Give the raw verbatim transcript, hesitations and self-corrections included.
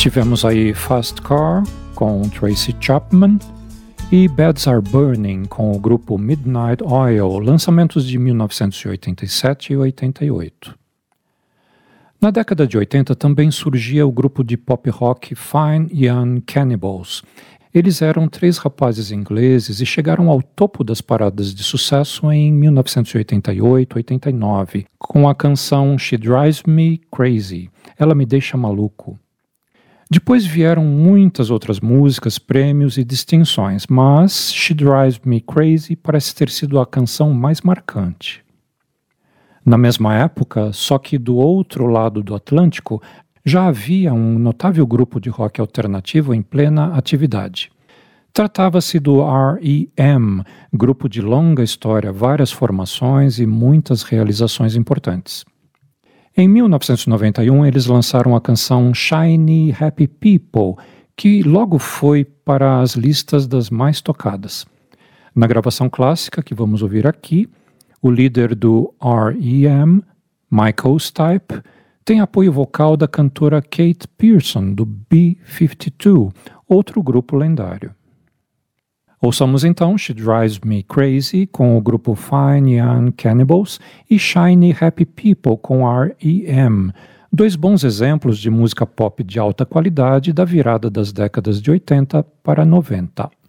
Tivemos aí Fast Car, com Tracy Chapman, e Beds Are Burning, com o grupo Midnight Oil, lançamentos de mil novecentos e oitenta e sete e oitenta e oito. Na década de oitenta também surgia o grupo de pop rock Fine Young Cannibals. Eles eram três rapazes ingleses e chegaram ao topo das paradas de sucesso em mil novecentos e oitenta e oito e oitenta e nove, com a canção She Drives Me Crazy, Ela Me Deixa Maluco. Depois vieram muitas outras músicas, prêmios e distinções, mas She Drives Me Crazy parece ter sido a canção mais marcante. Na mesma época, só que do outro lado do Atlântico, já havia um notável grupo de rock alternativo em plena atividade. Tratava-se do R E M, grupo de longa história, várias formações e muitas realizações importantes. Em mil novecentos e noventa e um, eles lançaram a canção Shiny Happy People, que logo foi para as listas das mais tocadas. Na gravação clássica que vamos ouvir aqui, o líder do R E M, Michael Stipe, tem apoio vocal da cantora Kate Pearson, do B cinquenta e dois, outro grupo lendário. Ouçamos então She Drives Me Crazy com o grupo Fine Young Cannibals e Shiny Happy People com R E M, dois bons exemplos de música pop de alta qualidade da virada das décadas de oitenta para noventa.